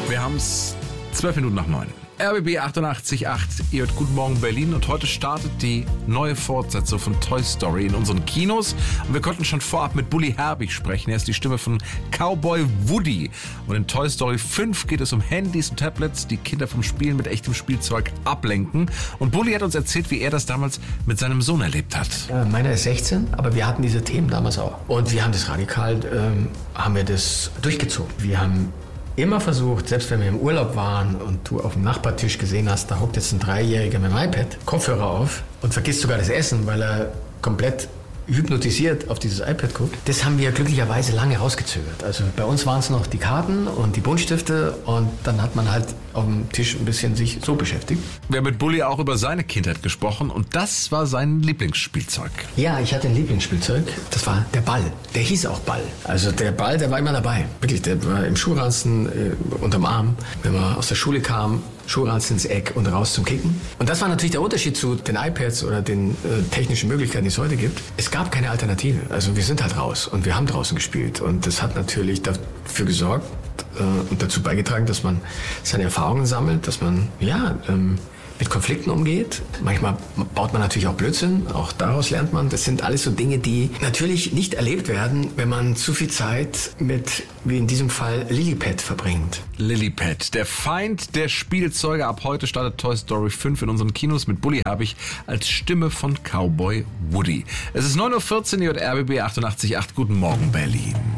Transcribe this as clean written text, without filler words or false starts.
Wir haben es 12 Minuten nach 9. RBB 88.8, ihr hört Guten Morgen Berlin und heute startet die neue Fortsetzung von Toy Story in unseren Kinos. Und wir konnten schon vorab mit Bully Herbig sprechen. Er ist die Stimme von Cowboy Woody. Und in Toy Story 5 geht es um Handys und Tablets, die Kinder vom Spielen mit echtem Spielzeug ablenken. Und Bully hat uns erzählt, wie er das damals mit seinem Sohn erlebt hat. Meiner ist 16, aber wir hatten diese Themen damals auch. Und wir haben das radikal, haben wir das durchgezogen. Wir haben immer versucht, selbst wenn wir im Urlaub waren und du auf dem Nachbartisch gesehen hast, da hockt jetzt ein Dreijähriger mit dem iPad, Kopfhörer auf und vergisst sogar das Essen, weil er komplett hypnotisiert auf dieses iPad guckt. Das haben wir glücklicherweise lange rausgezögert. Also bei uns waren es noch die Karten und die Buntstifte und dann hat man halt auf dem Tisch ein bisschen sich so beschäftigt. Wir haben mit Bully auch über seine Kindheit gesprochen und das war sein Lieblingsspielzeug. Ja, ich hatte ein Lieblingsspielzeug. Das war der Ball. Der hieß auch Ball. Also der Ball, der war immer dabei. Wirklich, der war im Schuhranzen, unterm Arm. Wenn man aus der Schule kam, Schuhranzen ins Eck und raus zum Kicken. Und das war natürlich der Unterschied zu den iPads oder den technischen Möglichkeiten, die es heute gibt. Es gab keine Alternative. Also wir sind halt raus und wir haben draußen gespielt. Und das hat natürlich dafür gesorgt und dazu beigetragen, dass man seine Erfahrungen sammelt, dass man mit Konflikten umgeht. Manchmal baut man natürlich auch Blödsinn, auch daraus lernt man. Das sind alles so Dinge, die natürlich nicht erlebt werden, wenn man zu viel Zeit mit, wie in diesem Fall, Lilliput verbringt. Lilliput, der Feind der Spielzeuge. Ab heute startet Toy Story 5 in unseren Kinos mit Bully Herbig als Stimme von Cowboy Woody. Es ist 9.14 Uhr, ihr hört RBB 88.8. Guten Morgen Berlin.